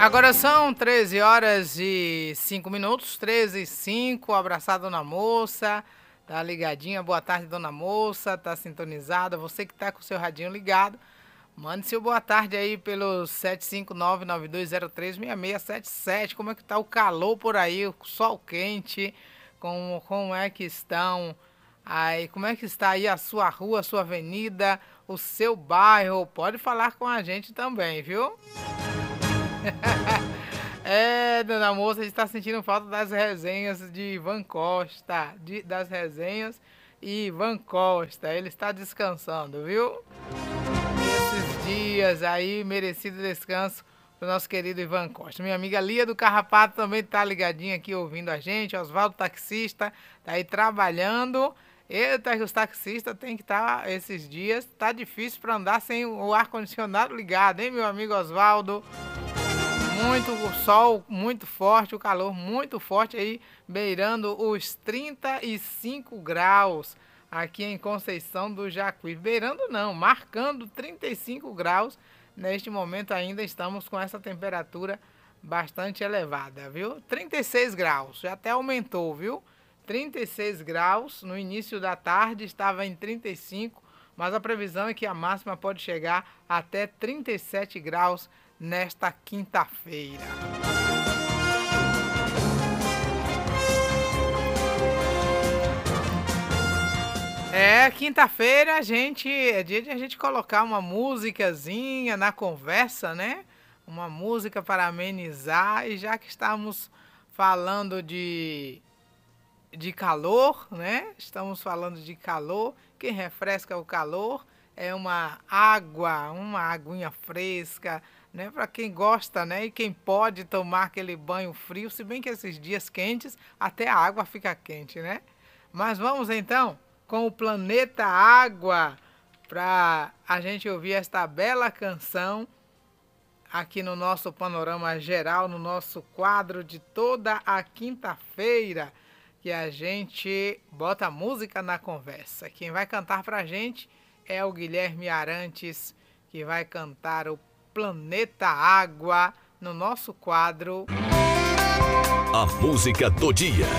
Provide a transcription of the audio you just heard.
Agora são 13 horas e 5 minutos, 13 e 5, abraçado Dona Moça, tá ligadinha, boa tarde Dona Moça, tá sintonizada, você que tá com o seu radinho ligado, mande seu boa tarde aí pelo 75992036677, como é que tá o calor por aí, o sol quente, como é que estão aí, como é que está aí a sua rua, a sua avenida, o seu bairro, pode falar com a gente também, viu? É, Dona Moça, a gente tá sentindo falta das resenhas de Ivan Costa, das resenhas e Ivan Costa, ele está descansando, viu? Esses dias aí, merecido descanso pro nosso querido Ivan Costa. Minha amiga Lia do Carrapato também tá ligadinha aqui ouvindo a gente, Oswaldo taxista, tá aí trabalhando. Eita, os taxistas tem que estar esses dias, tá difícil para andar sem o ar-condicionado ligado, hein, meu amigo Oswaldo? Muito o sol muito forte, o calor muito forte aí, beirando os 35 graus aqui em Conceição do Jacuí. Beirando não, marcando 35 graus. Neste momento ainda estamos com essa temperatura bastante elevada, viu? 36 graus, já até aumentou, viu? 36 graus, no início da tarde estava em 35, mas a previsão é que a máxima pode chegar até 37 graus nesta quinta-feira. É, quinta-feira é dia de a gente colocar uma musicazinha na conversa, né? Uma música para amenizar, e já que estamos falando de calor, né? Estamos falando de calor. Quem refresca o calor é uma aguinha fresca, né? Para quem gosta, né? E quem pode tomar aquele banho frio, se bem que esses dias quentes, até a água fica quente, né? Mas vamos então com o Planeta Água para a gente ouvir esta bela canção aqui no nosso panorama geral, no nosso quadro de toda a quinta-feira, que a gente bota música na conversa. Quem vai cantar pra gente é o Guilherme Arantes, que vai cantar o Planeta Água no nosso quadro A Música do Dia.